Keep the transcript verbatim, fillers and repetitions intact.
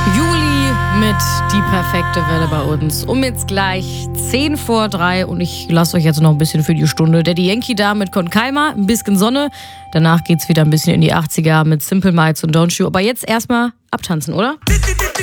Juli mit Die perfekte Welle bei uns. Um jetzt gleich zehn vor drei und ich lasse euch jetzt noch ein bisschen für die Stunde. Daddy Yankee da mit Con Calma, ein bisschen Sonne. Danach geht's wieder ein bisschen in die achtziger mit Simple Minds und Don't You. Aber jetzt erstmal abtanzen, oder?